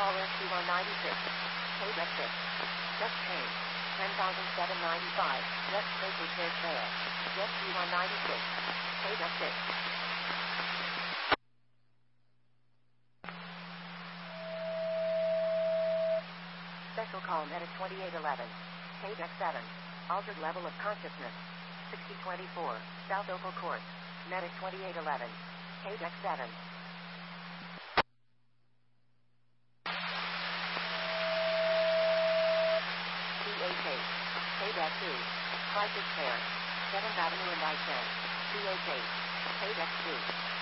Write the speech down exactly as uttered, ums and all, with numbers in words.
Caller two one ninety-six. Page X six. Just change. ten thousand seven hundred ninety-five. Just take repair sale. Just two one ninety-six. Page X six. Special call Medic twenty-eight eleven. Page X seven. Altered level of consciousness. sixty twenty-four. South Opal Court. Medic twenty-eight eleven. Page X seven. P H eight. Page X two. Crisis Care. seventh Avenue and I ten. P H eight. Page X two.